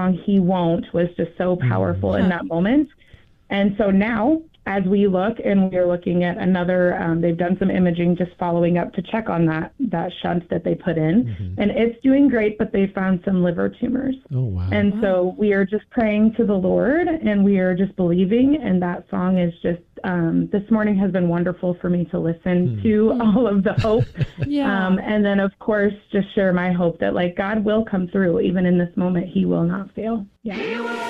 song, He Won't, was just so powerful in that moment. And so now, as we look, and we're looking at another, they've done some imaging just following up to check on that shunt that they put in, and it's doing great, but they found some liver tumors. Oh, wow. And so we are just praying to the Lord, and we are just believing, and that song is just, this morning has been wonderful for me to listen to all of the hope. And then, of course, just share my hope that, like, God will come through. Even in this moment, He will not fail. Yeah.